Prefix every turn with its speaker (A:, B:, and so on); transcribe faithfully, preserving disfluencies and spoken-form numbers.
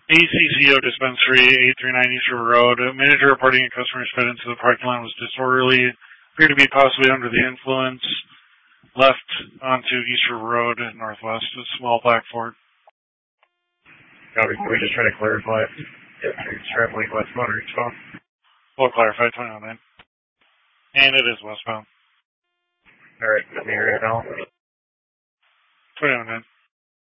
A: A C C O Dispensary, eight three nine East River Road. A manager reporting a customer sped into the parking lot was disorderly, appeared to be possibly under the influence, left onto East River Road northwest, a small black Ford.
B: Copy. We just try to clarify it. Yep, extrapolate westbound or eastbound.
A: We'll clarify, twenty oh nine. And it is westbound.
B: Alright, let me hear it now.
A: twenty oh nine.